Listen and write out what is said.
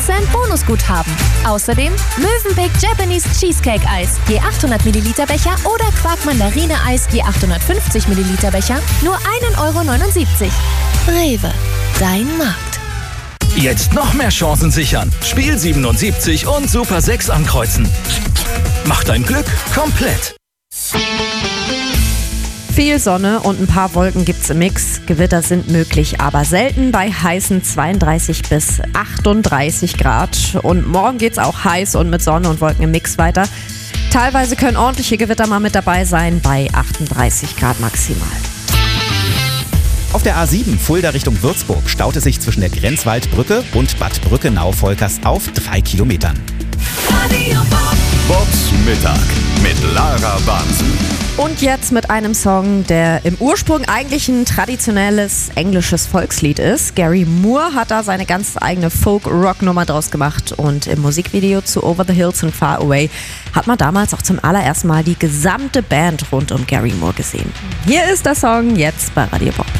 10% Bonusguthaben. Außerdem Mövenpick Japanese Cheesecake Eis, je 800 Milliliter Becher oder Quark Mandarine Eis, je 850 Milliliter Becher, nur 1,79 €. Rewe, dein Markt. Jetzt noch mehr Chancen sichern. Spiel 77 und Super 6 ankreuzen. Mach dein Glück komplett. Viel Sonne und ein paar Wolken gibt's im Mix. Gewitter sind möglich, aber selten bei heißen 32 bis 38 Grad. Und morgen geht's auch heiß und mit Sonne und Wolken im Mix weiter. Teilweise können ordentliche Gewitter mal mit dabei sein, bei 38 Grad maximal. Auf der A7 Fulda Richtung Würzburg staut es sich zwischen der Grenzwaldbrücke und Bad Brückenau-Volkers auf 3 Kilometern. Bobs Mittag mit Lara Bansen. Und jetzt mit einem Song, der im Ursprung eigentlich ein traditionelles englisches Volkslied ist. Gary Moore hat da seine ganz eigene Folk-Rock-Nummer draus gemacht. Und im Musikvideo zu Over the Hills and Far Away hat man damals auch zum allerersten Mal die gesamte Band rund um Gary Moore gesehen. Hier ist der Song jetzt bei Radio Bob.